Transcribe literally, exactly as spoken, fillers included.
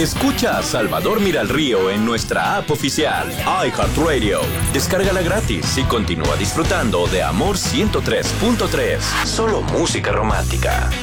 Escucha a Salvador Miralrío en nuestra app oficial, iHeartRadio. Descárgala gratis y continúa disfrutando de Amor ciento tres punto tres. Solo música romántica.